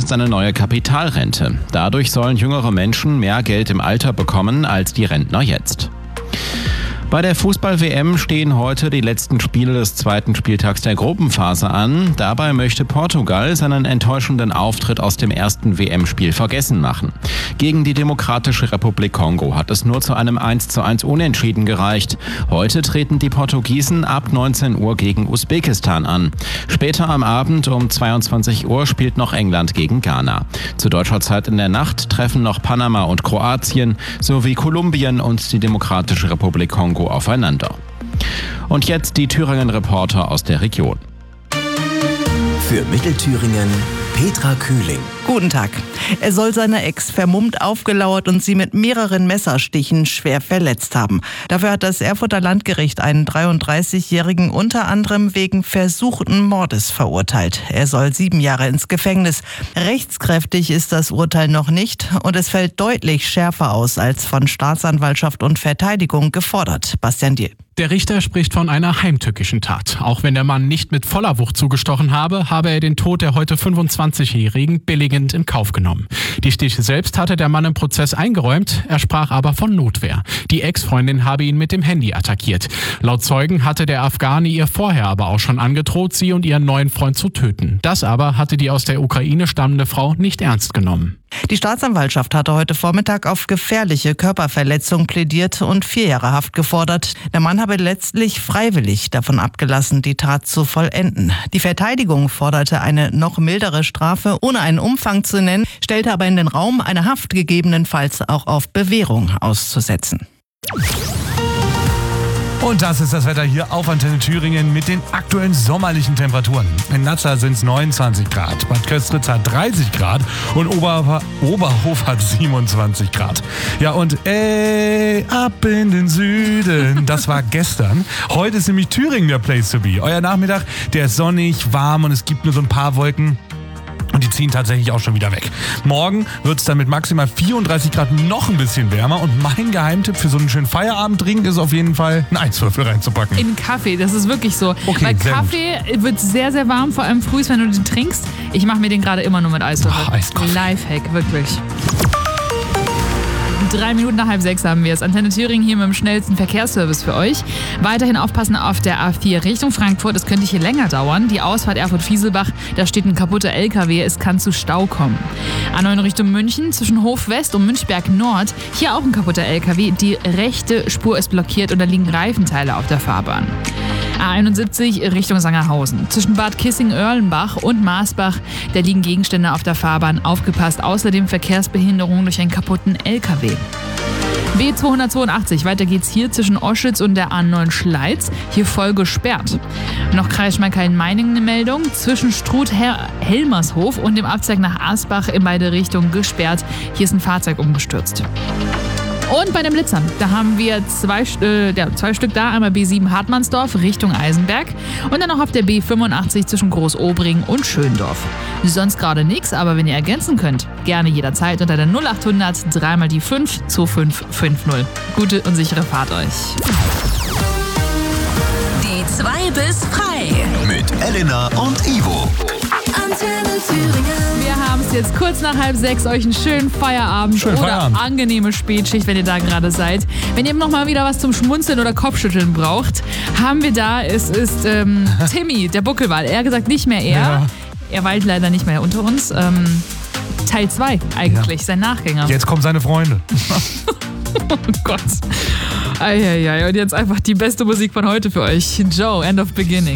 ist seine neue Kapitalrente. Dadurch sollen jüngere Menschen mehr Geld im Alter bekommen als die Rentner jetzt. Bei der Fußball-WM stehen heute die letzten Spiele des zweiten Spieltags der Gruppenphase an. Dabei möchte Portugal seinen enttäuschenden Auftritt aus dem ersten WM-Spiel vergessen machen. Gegen die Demokratische Republik Kongo hat es nur zu einem 1:1 Unentschieden gereicht. Heute treten die Portugiesen ab 19 Uhr gegen Usbekistan an. Später am Abend um 22 Uhr spielt noch England gegen Ghana. Zu deutscher Zeit in der Nacht treffen noch Panama und Kroatien sowie Kolumbien und die Demokratische Republik Kongo aufeinander. Und jetzt die Thüringen-Reporter aus der Region. Für Mittelthüringen Petra Kühling. Guten Tag. Er soll seine Ex vermummt aufgelauert und sie mit mehreren Messerstichen schwer verletzt haben. Dafür hat das Erfurter Landgericht einen 33-Jährigen unter anderem wegen versuchten Mordes verurteilt. Er soll 7 Jahre ins Gefängnis. Rechtskräftig ist das Urteil noch nicht und es fällt deutlich schärfer aus als von Staatsanwaltschaft und Verteidigung gefordert. Bastian Diel. Der Richter spricht von einer heimtückischen Tat. Auch wenn der Mann nicht mit voller Wucht zugestochen habe er den Tod der heute 25-Jährigen billigend in Kauf genommen. Die Stiche selbst hatte der Mann im Prozess eingeräumt, er sprach aber von Notwehr. Die Ex-Freundin habe ihn mit dem Handy attackiert. Laut Zeugen hatte der Afghane ihr vorher aber auch schon angedroht, sie und ihren neuen Freund zu töten. Das aber hatte die aus der Ukraine stammende Frau nicht ernst genommen. Die Staatsanwaltschaft hatte heute Vormittag auf gefährliche Körperverletzung plädiert und 4 Jahre Haft gefordert. Der Mann habe letztlich freiwillig davon abgelassen, die Tat zu vollenden. Die Verteidigung forderte eine noch mildere Strafe, ohne einen Umfang zu nennen, stellte aber in den Raum, eine Haft gegebenenfalls auch auf Bewährung auszusetzen. Und das ist das Wetter hier auf Antenne Thüringen mit den aktuellen sommerlichen Temperaturen. In Nassau sind es 29 Grad, Bad Köstritz hat 30 Grad und Oberhof hat 27 Grad. Ja und ab in den Süden, das war gestern. Heute ist nämlich Thüringen der Place to be. Euer Nachmittag, der ist sonnig, warm und es gibt nur so ein paar Wolken. Und die ziehen tatsächlich auch schon wieder weg. Morgen wird es dann mit maximal 34 Grad noch ein bisschen wärmer. Und mein Geheimtipp für so einen schönen Feierabendtrink ist auf jeden Fall, einen Eiswürfel reinzupacken. In Kaffee, das ist wirklich so. Okay, weil Kaffee wird sehr, sehr warm, vor allem früh, wenn du den trinkst. Ich mache mir den gerade immer nur mit Eiswürfel. Lifehack, wirklich. 3 Minuten nach 5:30 haben wir es. Antenne Thüringen hier mit dem schnellsten Verkehrsservice für euch. Weiterhin aufpassen auf der A4 Richtung Frankfurt. Es könnte hier länger dauern. Die Ausfahrt Erfurt-Fieselbach, da steht ein kaputter LKW. Es kann zu Stau kommen. A9 Richtung München zwischen Hof West und Münchberg Nord. Hier auch ein kaputter LKW. Die rechte Spur ist blockiert und da liegen Reifenteile auf der Fahrbahn. A71 Richtung Sangerhausen. Zwischen Bad Kissing-Oerlenbach und Marsbach, da liegen Gegenstände auf der Fahrbahn. Aufgepasst. Außerdem Verkehrsbehinderung durch einen kaputten LKW. B282, weiter geht's hier zwischen Oschütz und der A9 Schleiz. Hier voll gesperrt. Noch Kreisschmalkalden-Meiningen eine Meldung. Zwischen Struth-Helmershof und dem Abzweig nach Asbach in beide Richtungen gesperrt. Hier ist ein Fahrzeug umgestürzt. Und bei den Blitzern, da haben wir zwei Stück da. Einmal B7 Hartmannsdorf Richtung Eisenberg und dann noch auf der B85 zwischen Großobring und Schöndorf. Sonst gerade nichts, aber wenn ihr ergänzen könnt, gerne jederzeit unter der 0800 3 mal die 5 2550. Gute und sichere Fahrt euch. Die 2 bis frei. Mit Elena und Ivo. Antenne Thüringen. Wir haben es jetzt kurz nach 5:30, euch einen schönen Feierabend oder angenehme Spätschicht, wenn ihr da gerade seid. Wenn ihr noch mal wieder was zum Schmunzeln oder Kopfschütteln braucht, haben wir da, es ist Timmy, der Buckelwal. Er hat gesagt, nicht mehr er. Ja. Er weilt leider nicht mehr unter uns. Teil 2 eigentlich, sein Nachgänger. Jetzt kommen seine Freunde. Oh Gott. Eieiei. Und jetzt einfach die beste Musik von heute für euch. Joe, End of Beginning.